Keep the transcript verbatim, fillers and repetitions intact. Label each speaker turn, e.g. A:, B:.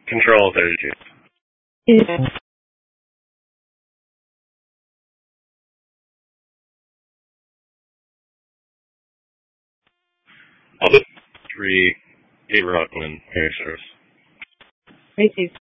A: Control thirty-two.
B: Yeah.
A: I'll three, eight Rockland, air service.
B: Received.